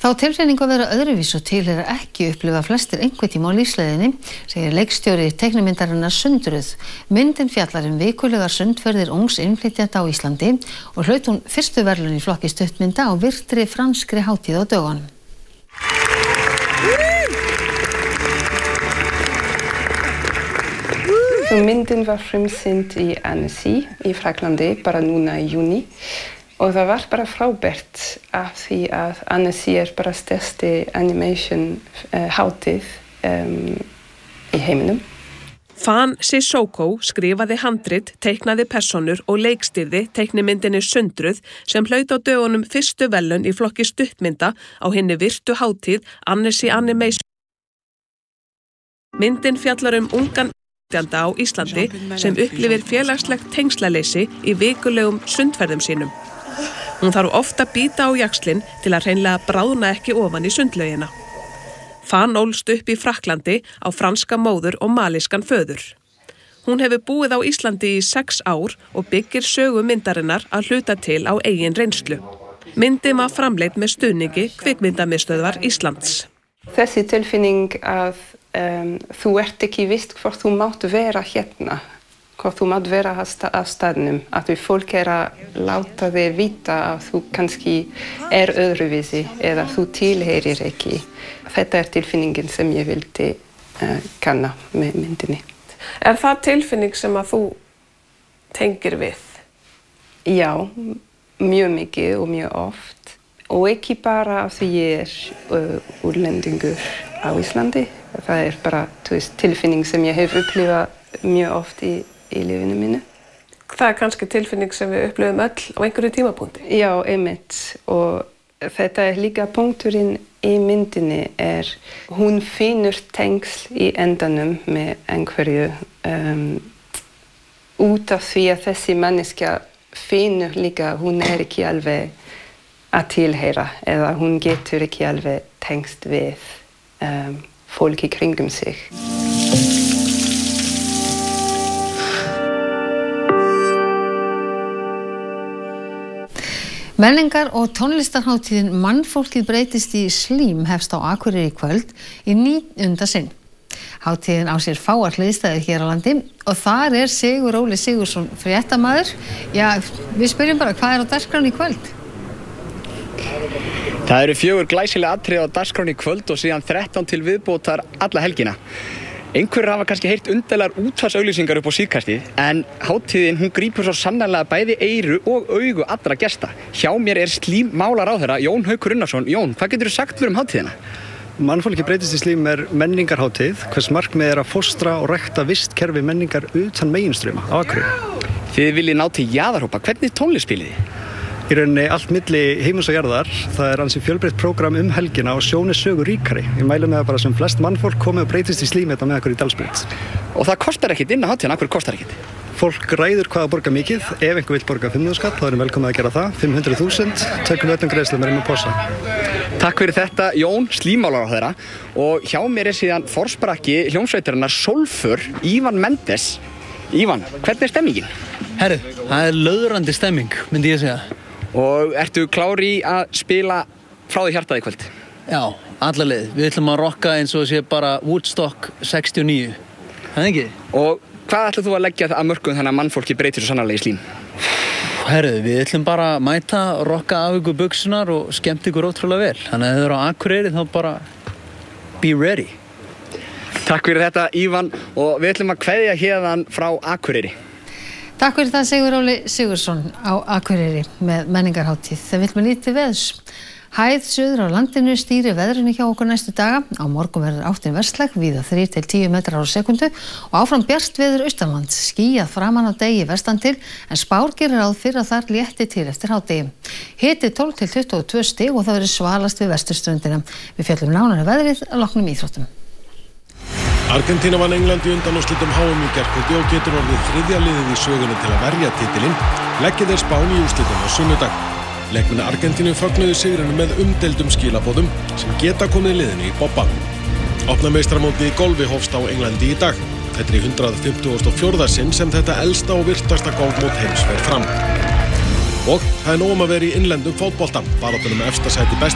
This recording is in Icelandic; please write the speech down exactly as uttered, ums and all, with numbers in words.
Þá tilfinningu að vera öðruvís og tilheyra ekki upplifa flestir einhvern tíma á lífsleiðinni, segir leikstjóri teiknimyndarinnar Sundruð. Myndin fjallar um vikulegar sundferðir ungs innflytjenda á Íslandi og hlaut hún fyrstu verðlaun í flokki stuttmynda á virtri franskri hátíð á dögunum. Så myndin var frumsýnd í Annecy í Fraklandi bara núna í júní. Og það var bara frábært af því að Annecy er bara stærsti animation uh, hátíð um, í heiminum. Fan Sissoko skrifaði handrit, teiknaði persónur og leikstýrði teiknimyndinni Sundruð sem hlaut á dögunum fyrstu verðlaun í flokki stuttmynda á hinni virtu hátíð Annecy Animation. Myndin fjallar um ungan innflytjanda á Íslandi sem upplifir félagslegt tengslaleysi í vikulegum sundferðum sínum. Hún þarf ofta að bíta á jaxlinn til að hreinlega bráðna ekki ofan í sundlaugina. Fan ólst upp í Frakklandi á franska móður og malískan föður. Hún hefur búið á Íslandi í sex ár og byggir sögu myndarinnar að hluta til á eigin reynslu. Myndin var framleidd með stuðningi Kvikmyndamiðstöðvar Íslands. Þessi tilfinning að um, þú ert ekki viss hvort þú mátt vera hérna. Hvort þú mátt vera á staðnum, að við fólk er að láta þig vita að þú kannski er öðruvísi eða þú tilheyrir ekki. Þetta er tilfinningin sem ég vildi uh, kanna með myndinni. Er það tilfinning sem að þú tengir við? Já, mjög mikið og mjög oft. Og ekki bara af því ég er uh, útlendingur á Íslandi. Það er bara veist, tilfinning sem ég hef upplifað mjög oft í í lífinu mínu. Það er kannski tilfinning sem við upplifum öll á einhverju tímapunkti. Já, einmitt. Og þetta er líka punkturinn í myndinni er hún finnur tengsl í endanum með einhverju um, út af því að þessi manneskja finnur líka hún er ekki alveg að tilheyra eða hún getur ekki alveg tengst við um, fólk í kringum sig. Menningar- og tónlistarhátíðin Mannfólkið breytist í slím hefst á Akureyri í kvöld í níunda sinn. Hátíðin á sér fáar hliðstæður hér á landi og þar er Sigur Óli Sigurðsson fréttamaður. Já, við spyrjum bara, hvað er á dagskránni í kvöld? Það eru fjögur glæsileg atriði á dagskránni í kvöld og síðan þrettán til viðbótar alla helgina. Einhverjir hafa kannski heyrt undarlegar útvarpsauglýsingar upp á síðkastið, en hátíðin hún grípur svo sannarlega bæði eyru og augu allra gesta. Hjá mér er slímmálaráðherra Jón Haukur Unnarsson. Jón, hvað geturðu sagt mér um hátíðina? Mannfólkið breytist í slím er menningarhátíð, hvers markmið er að fóstra og rækta vistkerfi menningar utan meginstrauma á Akureyri. Þið viljið ná til jaðarhópa, hvernig tónlist spilið þið? Í rauninni allt milli heimins og jarðar, það er ansi fjölbreytt prógram um helgina og sjón er sögu ríkari. Ég mæli með það bara sem flest mannfólk komið og breytist í slím þetta með okkur í Dalsbraut. Og það kostar ekkert inn á hátíðina, af hverju kostar ekkert? Fólk ræður hvað að borga mikið, ef einhver vill borga fimm þúsund skall, þá erum velkomið að gera það, fimm hundruð þúsund, tökum við öllum greiðslum með með posa. Takk fyrir þetta, Jón, slímmálaráðherra. Og hjá mér er síðan forsprakki hljómsveitarinnar Sólfur, Ívan Mendes. Ívan, hvernig er stemmingin? Herru, það er löðrandi stemming, myndi ég segja. Og ertu klár í að spila frá því hjartað í kvöld? Já, alla leið. Við ætlum að rocka eins og sé bara Woodstock sextíu og níu. Það er ekki? Og hvað ætlar þú að leggja að mörkum þannig að mannfólki breytir svo sannarlega í slím? Herru, við ætlum bara að mæta, rocka af ykkur buksunar og skemmt ykkur ótrúlega vel. Þannig að ef þið eru á Akureyri þá bara be ready. Takk fyrir þetta, Ívan, og við ætlum að kveðja héðan frá Akureyri. Takk fyrir það, Sigur Óli Sigurðsson á Akureyri með menningarhátíð. Það vill með lítið veðurs. Hæð suður á landinu stýrir veðrinu hjá okkur næstu daga. Á morgun verður áttin vestlæg, víða þrír til tíu metrar á sekundu og áfram bjart veður austanlands. Skýjað framan á degi vestan til, en spár gerir ráð fyrir að þar létti til eftir hádegi. Hiti tólf til tuttugu og tvö stig og það verður svalast við vesturströndina. Við fjöllum nánari veðrið að loknum íþróttum. Argentína vann England í undanúrslitum H M í gærkvöldi og getur orðið þriðja liðið í sögunni til að verja titilinn. Leggi þeir Spán í úrslitum á sunnudag. Leikmenn Argentínu fögnuðu sigrinum með umdeildum skilaboðum sem geta komið liðinu í bobba. Opna meistaramótið í golfi hófst á Englandi í dag. Þetta er í hundrað fimmtugasta og fjórða sinn sem þetta elsta og virtasta golfmót heims fer fram. Og það er nóg um að vera í innlendum fótbolta. Baráttan um efsta sæti bestu